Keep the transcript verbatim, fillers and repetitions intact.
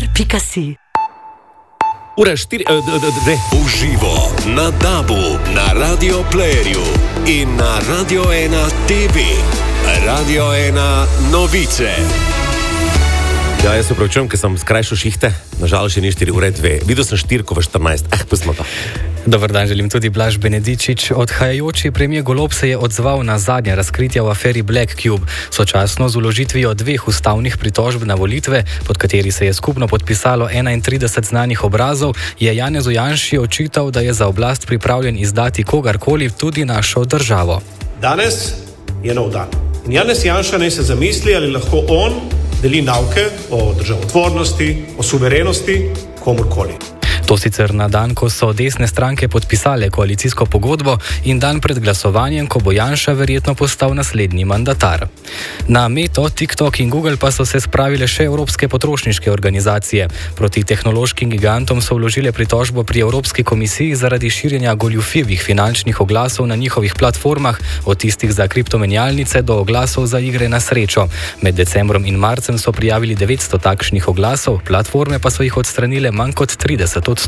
pika si. Ura štiri, uh, dve. Uživo na Dabu, na Radio Playerju in na Radio ena T V. Radio ena novice. Ja, jaz se upravičujem, ker sem skrajšal šihte. Nažalost, še ni štiri ure dve. Videl sem štirko v štirinajst. Eh, pustimo to. Dobar dan, želim tudi Blaž Benedičič. Odhajajoči premijer Golob se je odzval na zadnje razkritja v aferi Black Cube, sočasno z vložitvijo dveh ustavnih pritožb na volitve, pod kateri se je skupno podpisalo enaintrideset znanih obrazov, je Janezu Janši očital, da je za oblast pripravljen izdati kogarkoli, tudi našo državo. Danes je nov dan. In Janez Janša naj se zamisli, ali lahko on deli nauke o državotvornosti, o suverenosti komurkoli. To sicer na dan, ko so desne stranke podpisale koalicijsko pogodbo in dan pred glasovanjem, ko bo Janša verjetno postal naslednji mandatar. Na Meto, TikTok in Google pa so se spravile še evropske potrošniške organizacije. Proti tehnološkim gigantom so vložile pritožbo pri Evropski komisiji zaradi širjenja goljufivih finančnih oglasov na njihovih platformah, od tistih za kriptomenjalnice do oglasov za igre na srečo. Med decembrom in marcem so prijavili devetsto takšnih oglasov, platforme pa so jih odstranile manj kot trideset odstotkov.